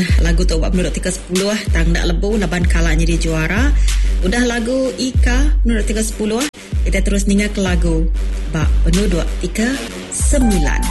lagu tu buat menurut 310 tang nak lebu laban kalanya dia juara. Udah lagu Ika menurut 310. Kita terus ningat ke lagu bak penuh 239.